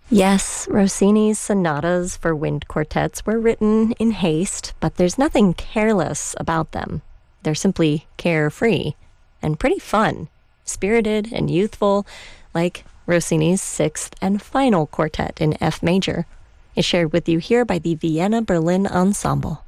Yes, Rossini's sonatas for wind quartets were written in haste, but there's nothing careless about them. They're simply carefree and pretty fun, spirited and youthful, like Rossini's sixth and final quartet in F major, is shared with you here by the Vienna Berlin Ensemble.